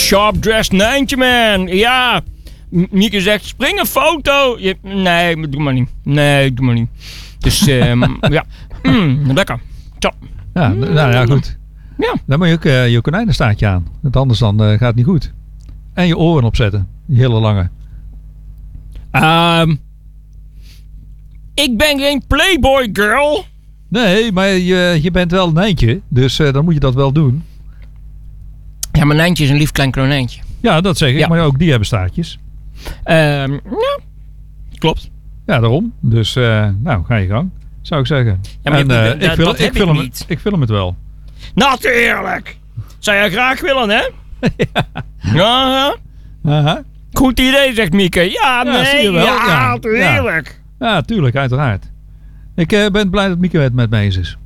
sharp dressed Nijntje, man. Ja. Mieke zegt, spring een foto. Nee, doe maar niet. Nee, doe maar niet. Dus, ja. Lekker. Zo. Ja, nou ja, goed. Ja. Dan moet je ook je konijnenstaartje aan. Want anders dan gaat het niet goed. En je oren opzetten. Die hele lange. Ik ben geen playboy girl. Nee, maar je bent wel een eindje. Dus dan moet je dat wel doen. Ja, maar Nijntje is een lief klein konijntje. Ja, dat zeg ik. Ja. Maar ook die hebben staartjes. Ja, klopt. Ja, daarom. Dus nou, ga je gang. Zou ik zeggen. Ja, maar en ik film het wel. Natuurlijk. Zou jij graag willen, hè? Ja. Aha. Goed idee, zegt Mieke. Ja, nee, zie je wel. ja, tuurlijk. Ja, tuurlijk, uiteraard. Ik ben blij dat Mieke het met me eens is.